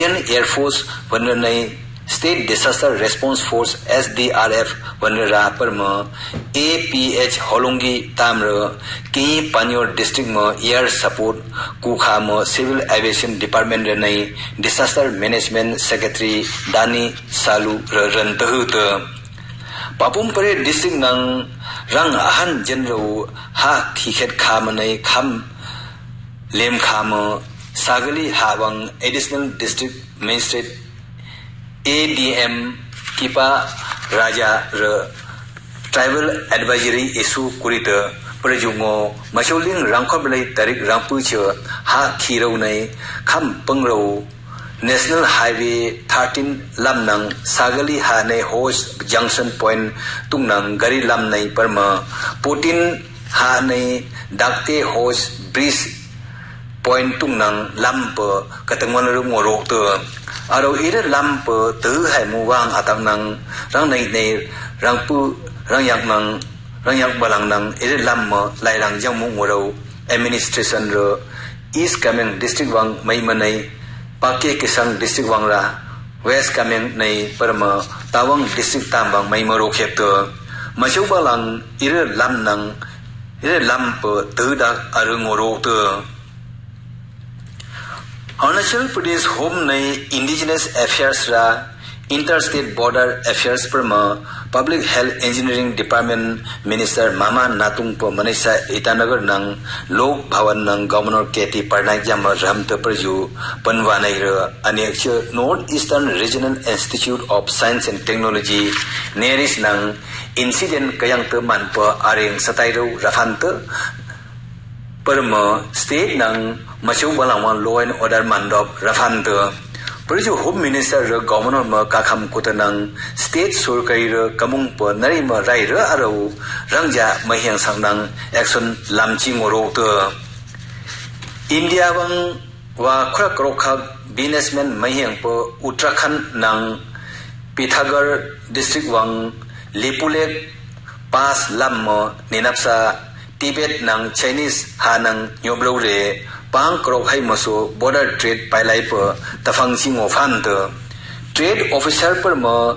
Indian Air Force Vanranai State Disaster Response Force SDRF Vanra Parma APH Holongi Tamra Ki Panyor District Ma Air Support Kukhama Civil Aviation Department Ranai Disaster Management Secretary Dani Salu Rantahuta Papum Pare District Nang Rang Ahan General Ha Thiket Khamanai Kham Lem Khama Sagali Habang Additional District Magistrate ADM Kipa Raja Tribal Advisory Issue Kurita Perjungo Macholing Rangkoblai Tarik Rampucha Ha Kiro Nai Kam Pengro National Highway 13 Lamnang Sagali Hane Host Junction Point Tungnang Gari Lamnai Perma Putin Hane Dakte Host Breeze Point Tungnang Lampa Katangan Rumorok Aro ira lampa tu hai muwang atang nang rang nei rangpu rangyak nang rangyak balang nang ira lamma lai rang jang mu ngoro administration ro East Kamen district wang mai manai Pake Kisang district wang ra West Kamen nei Parma Tawang district tambang mai maro khepto machu balang ira lam nang ira lampa tu da aru ngoro to Arunachal Pradesh Home Nai Indigenous Affairs Ra Interstate Border Affairs Perma Public Health Engineering Department Minister Mama Natung Po Manisa Itanagar Nang Lok Bhavan Nang Governor K.T. Parnai Jama Ramta Perju Panwanai Ra Aniakcha Northeastern Regional Institute of Science and Technology Neris Nang Incident Kayang Te Manpa Aring Satairo Rafanta Perma State Nang Machu Balangwan Law and Order Mandop Rafanta Perju Home Minister Governor Ma Kakham Kutanang State Surkai Kamung Po Narima Rai Arau Rangja Mahyang Sangnang Action Lamchi Ngoro India Wang Wa Krakrokha Businessman Mahyang Po Uttarakhand Nang Pithagar District Wang Lipulek Pas Lam Ninapsa Tibet Nang Chinese Hanang Nyoblore Pang Krok Hai Maso Border Trade Pailai Per Tafang Singo Fanta Trade Officer Per Ma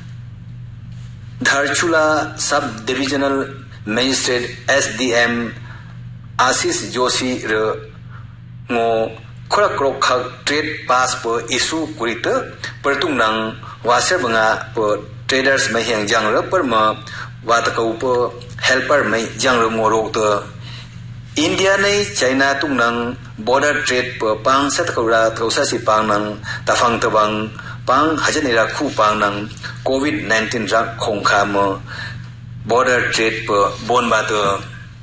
Dharchula Sub Divisional Magistrate SDM Asis Joshi Re Ngo Khora Krok Khak Trade Pass Per Issue Kurita Pertung Nang Wasser Banga Per Traders Mahyang Jang Re Per Ma Watakau Per Helper Mai Jang Re Ngorok Te India Nai China Tung Nang Border Trade Per Pang Satakura Tausasi Pang Nang Tafang Tabang Pang Hajanira Khu Pang Nang COVID-19 Rak Khong Khama Border Trade Per Bon Bata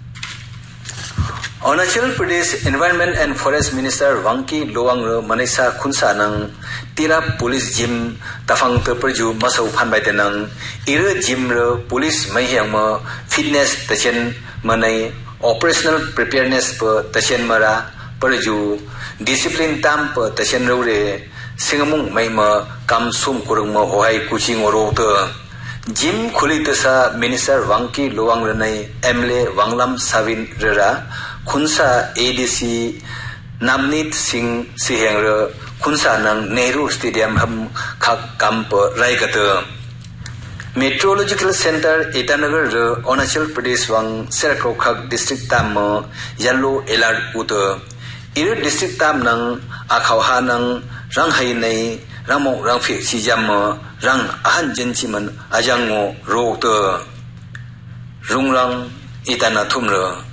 Arunachal Pradesh Environment and Forest Minister Wangki Loang Re Manisa Khunsa Nang Tirap Police Gym Tafang Te Perju Masau Phan Bai Te Nang Ira Gym Re Police Mahyang Ma Fitness Tachen Manai Operational Preparedness Per Tachen Mara Perju Discipline Tam Per Tachen Rore Singamung Maima Kam Sum Kurung Ma Hohai Kuching Oro Te Gym Khulitasa Minister Wangki Loang Renai Emle Wanglam Savin Rera Khunsa ADC Namnit Singh Siheng Re Khunsa Nang Nehru Stadium Ham Khak Kamp Raigata Meteorological Center Itanagar Re Arunachal Pradesh Wang Serakrokak District Tam Yellow Alert Uta Ira District Tam Nang Akhawha Nang Ranghai Nei Ramok Rangfik Sijam Rang Ahan Jenchiman Ajango Ro Te Rungrang Itana Thumra